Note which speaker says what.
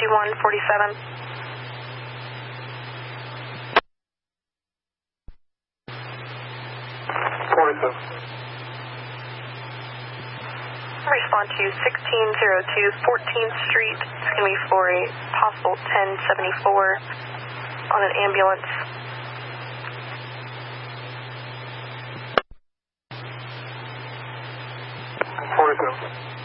Speaker 1: 5147. Respond to 1602 14th Street. It's going to be for a possible 1074 on an ambulance.
Speaker 2: 47.